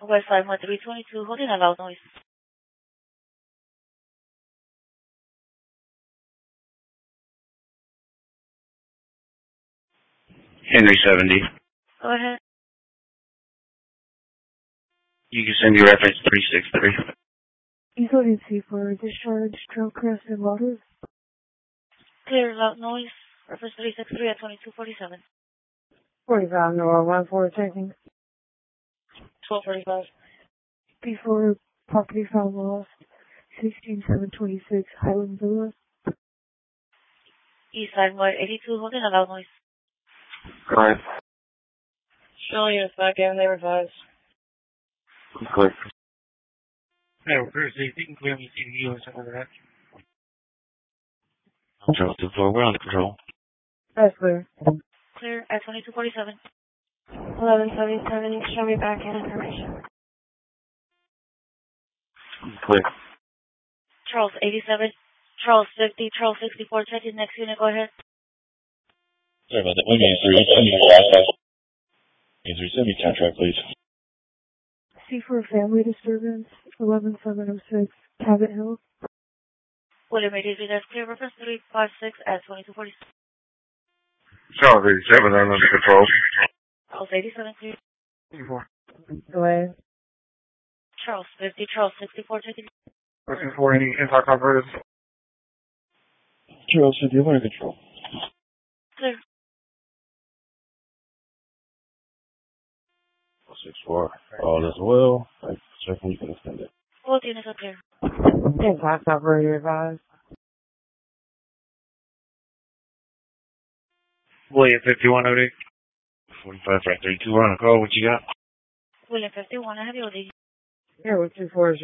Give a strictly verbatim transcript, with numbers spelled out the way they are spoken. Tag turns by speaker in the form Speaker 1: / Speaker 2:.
Speaker 1: West five one three twenty-two, holding a loud noise.
Speaker 2: Henry seventy.
Speaker 1: Go ahead.
Speaker 2: You can send your reference three six three.
Speaker 3: Emergency for discharge, Trailcrest and Waters.
Speaker 1: Clear, loud noise. Reference three six three at twenty-two forty-seven.
Speaker 3: forty-five, Nora, one four, checking.
Speaker 1: twelve forty-five.
Speaker 3: Before property found lost, sixteen seven twenty-six, Highland Villa.
Speaker 1: East side wide eighty-two, holding a loud noise.
Speaker 2: Go ahead.
Speaker 1: Showing you back in, they revised.
Speaker 2: Click.
Speaker 4: Hey, we're see if you can clear me C V or something like that.
Speaker 2: Control two four, we're on the control.
Speaker 3: That's clear.
Speaker 1: Clear at twenty-two forty-seven.
Speaker 3: eleven seventy-seven, show me back in information.
Speaker 2: Click.
Speaker 1: Charles eighty-seven. Charles fifty. Charles sixty-four, checking next unit, go ahead.
Speaker 5: Sorry about that. One minute, three. Send me the last house. Answer, send me contract, please.
Speaker 3: C for family disturbance, eleven seven oh six, Cabot Hill.
Speaker 1: William eighty-three, that's clear. Reference three five six at twenty-two forty-seven.
Speaker 2: Charles eighty-seven, I'm under control.
Speaker 1: Charles eighty-seven, clear.
Speaker 3: Go ahead.
Speaker 1: Charles fifty. Charles sixty-four, checking.
Speaker 2: Looking for any anti-converters?
Speaker 5: Charles fifty, I'm under control.
Speaker 1: Clear.
Speaker 5: six four, all is well. Check when you can extend it.
Speaker 1: Both units are clear.
Speaker 3: Anti-operator advised.
Speaker 2: William fifty-one oh eight.
Speaker 5: forty-five, five thirty-two, we're on a call. What you got?
Speaker 1: William fifty-one, I have your O D.
Speaker 3: Here with two four